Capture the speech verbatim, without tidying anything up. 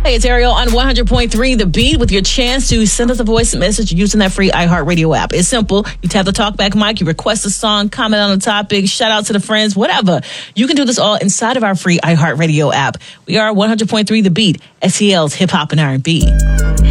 Hey, it's Ariel on one hundred point three The Beat with your chance to send us a voice message using that free iHeartRadio app. It's simple. You tap the talkback mic, you request a song, comment on the topic, shout out to the friends, whatever. You can do this all inside of our free iHeartRadio app. We are one hundred point three The Beat, S E L's Hip Hop and R and B.